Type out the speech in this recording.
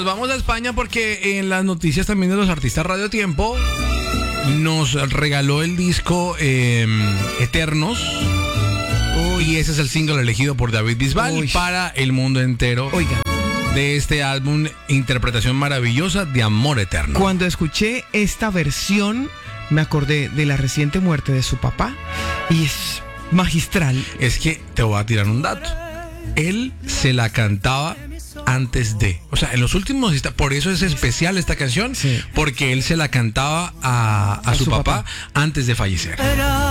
vamos a España porque en las noticias también de los artistas Radio Tiempo nos regaló el disco Eternos. Y ese es el single elegido por David Bisbal para el mundo entero. Oiga, de este álbum, interpretación maravillosa de Amor Eterno. Cuando escuché esta versión, me acordé de la reciente muerte de su papá y es magistral. Es que te voy a tirar un dato. Él se la cantaba antes de, o sea, en los últimos, por eso es especial esta canción, porque él se la cantaba a su papá antes de fallecer.